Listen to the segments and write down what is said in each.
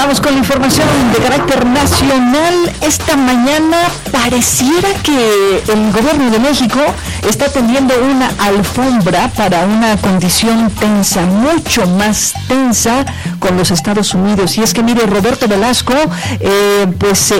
Vamos con la información de carácter nacional. Esta mañana pareciera que el gobierno de México está tendiendo una alfombra para una condición tensa, mucho más tensa con los Estados Unidos. Y es que mire, Roberto Velasco, el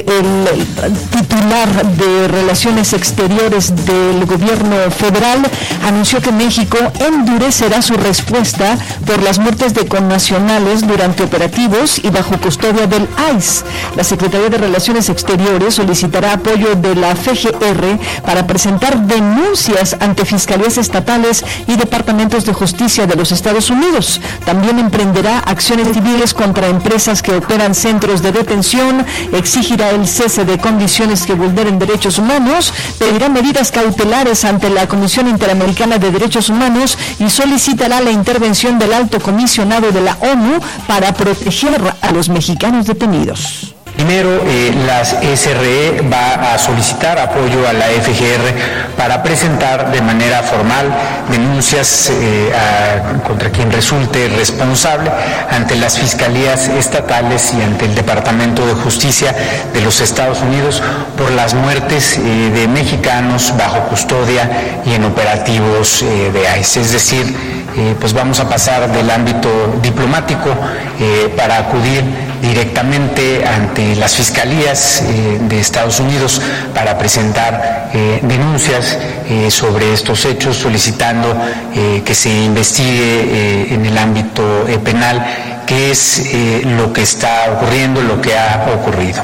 titular de Relaciones Exteriores del gobierno federal, anunció que México endurecerá su respuesta por las muertes de connacionales durante operativos y bajo custodia del ICE. La Secretaría de Relaciones Exteriores solicitará apoyo de la FGR para presentar denuncias ante fiscalías estatales y departamentos de justicia de los Estados Unidos. También emprenderá acciones civiles contra empresas que operan centros de detención, exigirá el cese de condiciones que vulneren derechos humanos, pedirá medidas cautelares ante la Comisión Interamericana de Derechos Humanos y solicitará la intervención del Alto Comisionado de la ONU para proteger a los mexicanos detenidos. Primero, la SRE va a solicitar apoyo a la FGR para presentar de manera formal denuncias contra quien resulte responsable ante las fiscalías estatales y ante el Departamento de Justicia de los Estados Unidos por las muertes de mexicanos bajo custodia y en operativos de ICE. Es decir, pues vamos a pasar del ámbito diplomático para acudir directamente ante las fiscalías de Estados Unidos para presentar denuncias sobre estos hechos, solicitando que se investigue en el ámbito penal qué es lo que está ocurriendo, lo que ha ocurrido.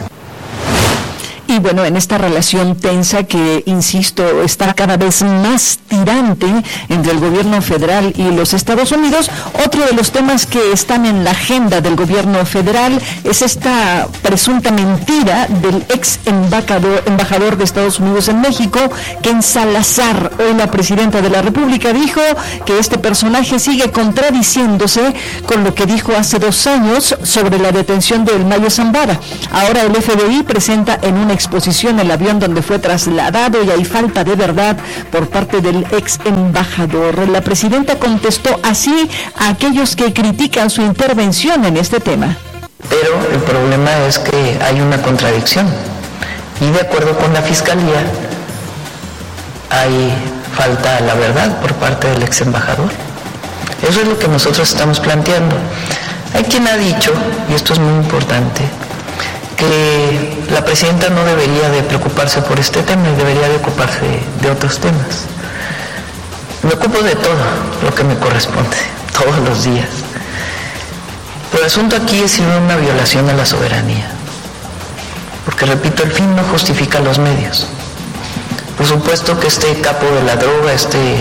Y bueno, en esta relación tensa que, insisto, está cada vez más tirante entre el gobierno federal y los Estados Unidos, otro de los temas que están en la agenda del gobierno federal es esta presunta mentira del ex embajador de Estados Unidos en México, Ken Salazar. Hoy la presidenta de la República dijo que este personaje sigue contradiciéndose con lo que dijo hace 2 años sobre la detención del Mayo Zambada. Ahora el FBI presenta en una exposición el avión donde fue trasladado y hay falta de verdad por parte del ex embajador. La presidenta contestó así a aquellos que critican su intervención en este tema. Pero el problema es que hay una contradicción y de acuerdo con la Fiscalía hay falta a la verdad por parte del ex embajador. Eso es lo que nosotros estamos planteando. Hay quien ha dicho, y esto es muy importante, que la presidenta no debería de preocuparse por este tema y debería de ocuparse de otros temas. Me ocupo de todo lo que me corresponde, todos los días. Pero el asunto aquí es una violación a la soberanía. Porque, repito, el fin no justifica los medios. Por supuesto que este capo de la droga,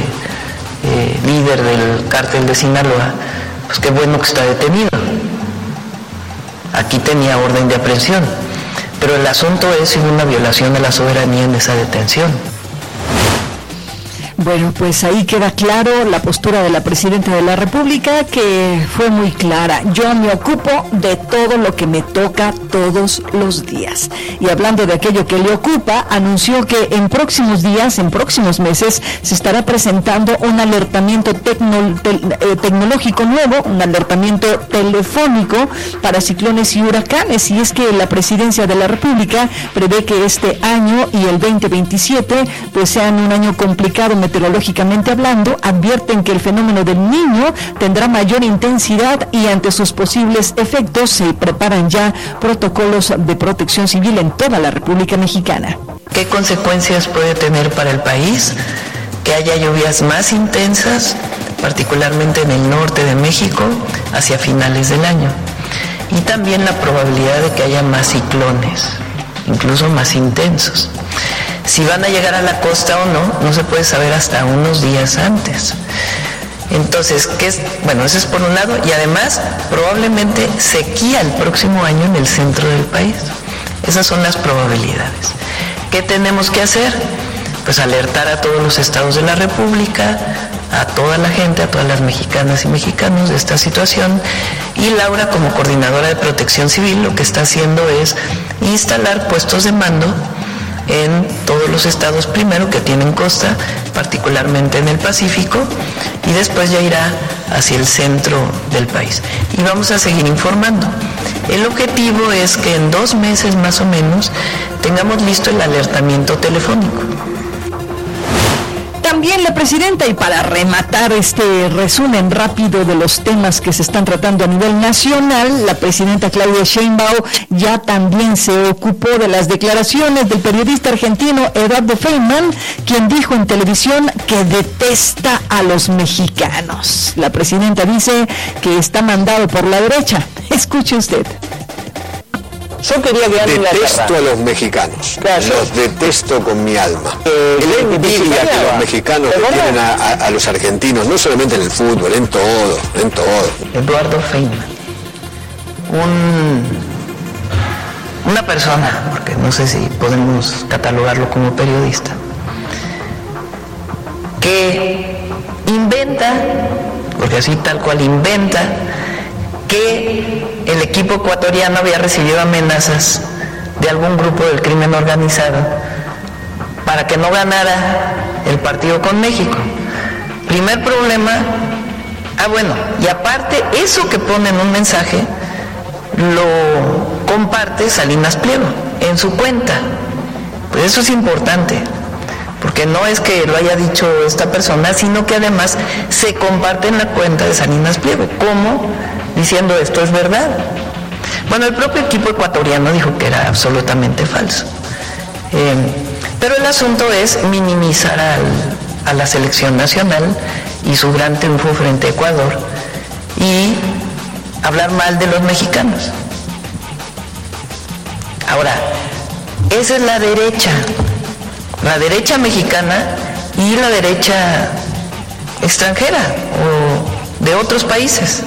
líder del cártel de Sinaloa, pues qué bueno que está detenido. Aquí tenía orden de aprehensión, pero el asunto es si hubo una violación de la soberanía en esa detención. Bueno, pues ahí queda claro la postura de la presidenta de la República, que fue muy clara. Yo me ocupo de todo lo que me toca todos los días. Y hablando de aquello que le ocupa, anunció que en próximos días, en próximos meses, se estará presentando un alertamiento tecnológico nuevo, un alertamiento telefónico para ciclones y huracanes. Y es que la presidencia de la República prevé que este año y el 2027 pues sean un año complicado meteorológicamente hablando. Advierten que el fenómeno del Niño tendrá mayor intensidad y ante sus posibles efectos se preparan ya protocolos de protección civil en toda la República Mexicana. ¿Qué consecuencias puede tener para el país? Que haya lluvias más intensas, particularmente en el norte de México, hacia finales del año. Y también la probabilidad de que haya más ciclones, incluso más intensos. Si van a llegar a la costa o no, no se puede saber hasta unos días antes. Entonces, eso es por un lado, y además probablemente sequía el próximo año en el centro del país. Esas son las probabilidades. ¿Qué tenemos que hacer? Pues alertar a todos los estados de la República, a toda la gente, a todas las mexicanas y mexicanos de esta situación. Y Laura, como coordinadora de Protección Civil, lo que está haciendo es instalar puestos de mando en todos los estados primero que tienen costa, particularmente en el Pacífico, y después ya irá hacia el centro del país. Y vamos a seguir informando. El objetivo es que en 2 meses más o menos tengamos listo el alertamiento telefónico. También la presidenta, y para rematar este resumen rápido de los temas que se están tratando a nivel nacional, la presidenta Claudia Sheinbaum ya también se ocupó de las declaraciones del periodista argentino Eduardo Feynman, quien dijo en televisión que detesta a los mexicanos. La presidenta dice que está mandado por la derecha. Escuche usted. Yo quería quedar en la Detesto a los mexicanos, claro, los detesto con mi alma. La envidia que los mexicanos le tienen a los argentinos, no solamente en el fútbol, en todo. Eduardo Feynman, una persona, porque no sé si podemos catalogarlo como periodista, que inventa, porque así tal cual inventa, que el equipo ecuatoriano había recibido amenazas de algún grupo del crimen organizado para que no ganara el partido con México. Primer problema, y aparte eso que pone en un mensaje lo comparte Salinas Pliego en su cuenta. Pues eso es importante, porque no es que lo haya dicho esta persona, sino que además se comparte en la cuenta de Salinas Pliego, como diciendo esto es verdad. Bueno, el propio equipo ecuatoriano dijo que era absolutamente falso. Pero el asunto es minimizar a la selección nacional y su gran triunfo frente a Ecuador y hablar mal de los mexicanos. Ahora, esa es la derecha mexicana y la derecha extranjera o de otros países.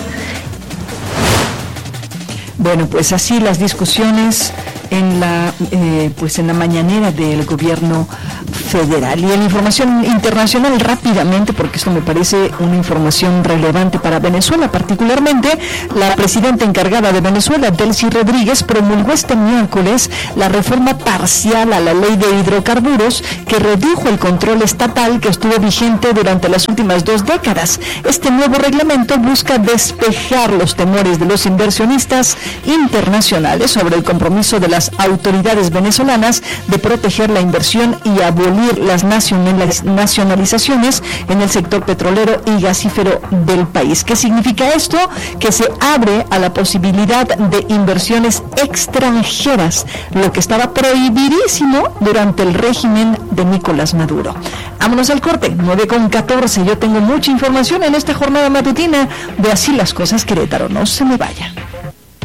Bueno, pues así las discusiones en la mañanera del gobierno federal. Y en información internacional, rápidamente, porque esto me parece una información relevante para Venezuela, particularmente, la presidenta encargada de Venezuela, Delcy Rodríguez, promulgó este miércoles la reforma parcial a la ley de hidrocarburos que redujo el control estatal que estuvo vigente durante las últimas 2 décadas. Este nuevo reglamento busca despejar los temores de los inversionistas internacionales sobre el compromiso de las autoridades venezolanas de proteger la inversión y abolir las nacionalizaciones en el sector petrolero y gasífero del país. ¿Qué significa esto? Que se abre a la posibilidad de inversiones extranjeras, lo que estaba prohibidísimo durante el régimen de Nicolás Maduro. Vámonos al corte, 9:14. Yo tengo mucha información en esta jornada matutina de Así las Cosas Querétaro. No se me vaya.